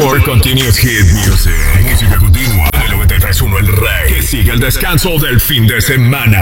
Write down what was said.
More continuous hit music. Música continua de 93.1 El Rey. Que sigue el descanso del fin de semana.